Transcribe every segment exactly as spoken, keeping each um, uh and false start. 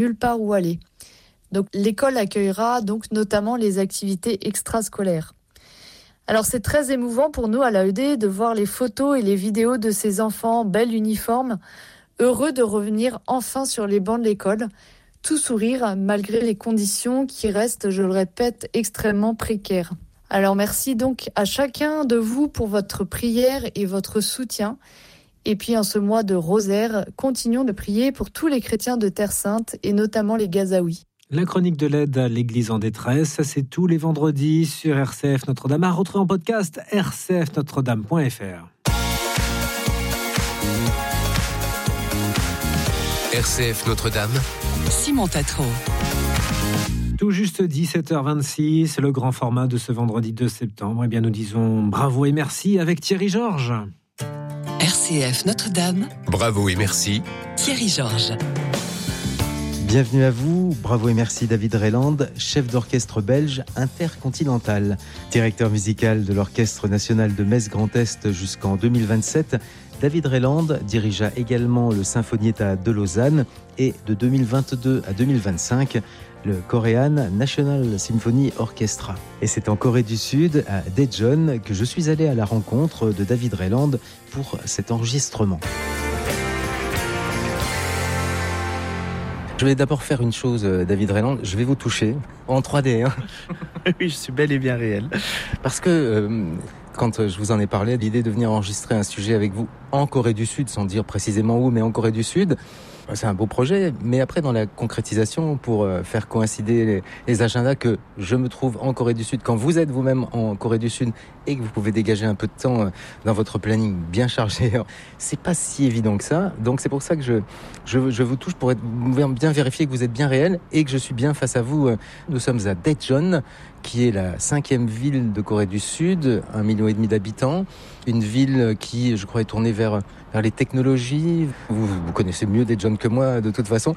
nulle part où aller. Donc l'école accueillera donc notamment les activités extrascolaires. Alors c'est très émouvant pour nous à l'A E D de voir les photos et les vidéos de ces enfants en bel uniforme, heureux de revenir enfin sur les bancs de l'école, tout sourire malgré les conditions qui restent, je le répète, extrêmement précaires. Alors merci donc à chacun de vous pour votre prière et votre soutien. Et puis en ce mois de rosaire, continuons de prier pour tous les chrétiens de Terre Sainte et notamment les Gazaouis. La chronique de l'aide à l'Église en détresse, ça c'est tous les vendredis sur R C F Notre-Dame, à retrouver en podcast r c f notre dame point f r. R C F Notre-Dame, Simon Tatro. Tout juste dix-sept heures vingt-six, le grand format de ce vendredi deux septembre. Eh bien, nous disons bravo et merci avec Thierry Georges. R C F Notre-Dame. Bravo et merci, Thierry Georges. Bienvenue à vous, bravo et merci David Rayland, chef d'orchestre belge intercontinental, directeur musical de l'Orchestre national de Metz Grand Est jusqu'en deux mille vingt-sept. David Rayland dirigea également le Sinfonietta de Lausanne et de deux mille vingt-deux à deux mille vingt-cinq, le Korean National Symphony Orchestra. Et c'est en Corée du Sud, à Daejeon, que je suis allé à la rencontre de David Rayland pour cet enregistrement. Je vais d'abord faire une chose, David Rayland, je vais vous toucher en trois D. Hein. Oui, je suis bel et bien réel. Parce que euh, quand je vous en ai parlé, l'idée de venir enregistrer un sujet avec vous en Corée du Sud, sans dire précisément où, mais en Corée du Sud, c'est un beau projet. Mais après, dans la concrétisation, pour faire coïncider les, les agendas que je me trouve en Corée du Sud, quand vous êtes vous-même en Corée du Sud et que vous pouvez dégager un peu de temps dans votre planning bien chargé, c'est pas si évident que ça. Donc c'est pour ça que je, je, je vous touche pour être, bien vérifier que vous êtes bien réel et que je suis bien face à vous. Nous sommes à Daejeon, qui est la cinquième ville de Corée du Sud, un million et demi d'habitants. Une ville qui, je crois, est tournée vers, vers les technologies. Vous, vous connaissez mieux Daejeon que moi, de toute façon.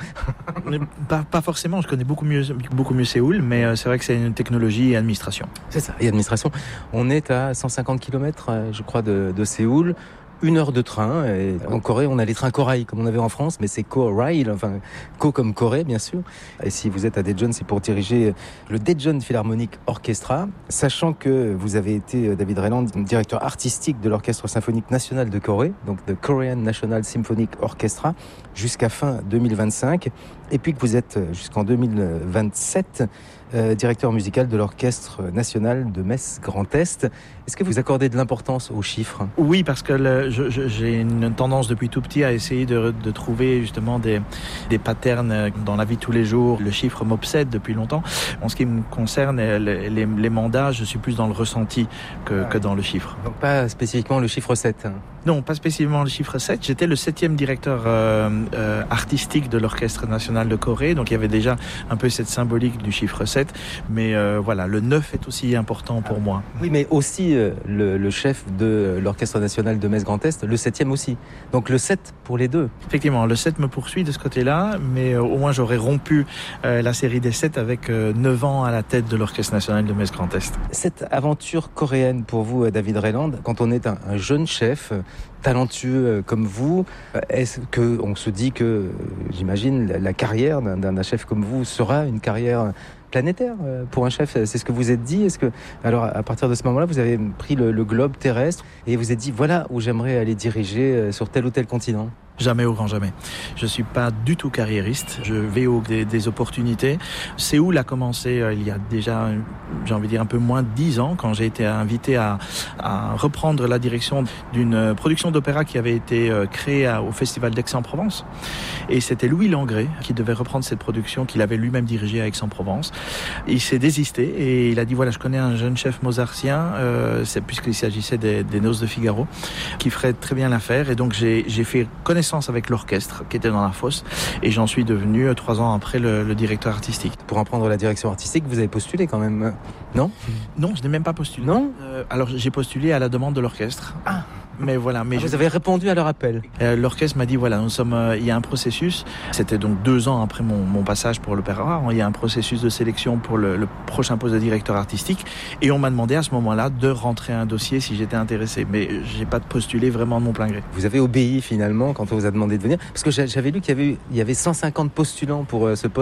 pas, pas forcément, je connais beaucoup mieux, beaucoup mieux Séoul, mais c'est vrai que c'est une technologie et administration. C'est ça, et administration. On est à cent cinquante kilomètres, je crois, de, de Séoul. Une heure de train. Et en Corée, on a les trains Korail, comme on avait en France, mais c'est Ko-Rail, enfin, Ko comme Corée, bien sûr. Et si vous êtes à Daejeon, c'est pour diriger le Daejeon Philharmonic Orchestra, sachant que vous avez été, David Rayland, directeur artistique de l'Orchestre symphonique national de Corée, donc the Korean National Symphonic Orchestra, jusqu'à fin deux mille vingt-cinq, et puis que vous êtes jusqu'en deux mille vingt-sept euh, directeur musical de l'Orchestre national de Metz Grand Est. Est-ce que vous accordez de l'importance aux chiffres ? Oui, parce que le, je, je, j'ai une tendance depuis tout petit à essayer de, de trouver justement des, des patterns dans la vie de tous les jours. Le chiffre m'obsède depuis longtemps. En ce qui me concerne, les, les, les mandats, je suis plus dans le ressenti que, ah, que dans le chiffre. Donc pas spécifiquement le chiffre sept. Non, pas spécifiquement le chiffre sept. J'étais le septième directeur euh, euh, artistique de l'Orchestre national de Corée, donc il y avait déjà un peu cette symbolique du chiffre sept. Mais euh, voilà, le neuf est aussi important pour ah, moi. Oui, mais aussi euh, le, le chef de l'Orchestre national de Metz Grand Est, le septième aussi. Donc le sept pour les deux. Effectivement, le sept me poursuit de ce côté-là, mais euh, au moins j'aurais rompu euh, la série des sept avec euh, neuf ans à la tête de l'Orchestre national de Metz Grand Est. Cette aventure coréenne pour vous, David Rayland, quand on est un, un jeune chef talentueux comme vous, est-ce qu'on se dit que, j'imagine, la, la carrière d'un, d'un chef comme vous sera une carrière planétaire pour un chef? C'est ce que vous êtes dit? Est-ce que, alors, à partir de ce moment-là, vous avez pris le, le globe terrestre et vous êtes dit, voilà où j'aimerais aller diriger sur tel ou tel continent? Jamais, au grand jamais. Je suis pas du tout carriériste. Je vais au des, des opportunités. Séoul a commencé euh, il y a déjà, j'ai envie de dire, un peu moins de dix ans, quand j'ai été invité à, à reprendre la direction d'une production d'opéra qui avait été euh, créée à, au Festival d'Aix-en-Provence. Et c'était Louis Langrée qui devait reprendre cette production qu'il avait lui-même dirigée à Aix-en-Provence. Il s'est désisté et il a dit, voilà, je connais un jeune chef mozartien, euh, c'est, puisqu'il s'agissait des, des Noces de Figaro, qui ferait très bien l'affaire. Et donc j'ai, j'ai fait connaissance avec l'orchestre qui était dans la fosse et j'en suis devenu euh, trois ans après le, le directeur artistique. Pour en prendre la direction artistique, vous avez postulé quand même, non? Non, je n'ai même pas postulé. Non euh, Alors j'ai postulé à la demande de l'orchestre. Ah. mais voilà. Mais ah, je... Vous avez répondu à leur appel. Euh, l'orchestre m'a dit voilà, nous sommes, euh, il y a un processus. C'était donc deux ans après mon, mon passage pour l'Opéra Rare. Il y a un processus de sélection pour le, le prochain poste de directeur artistique, et on m'a demandé à ce moment-là de rentrer un dossier si j'étais intéressé. Mais j'ai pas postulé vraiment de mon plein gré. Vous avez obéi finalement quand on vous a demandé de venir, parce que j'avais lu qu'il y avait, il y avait cent cinquante postulants pour ce poste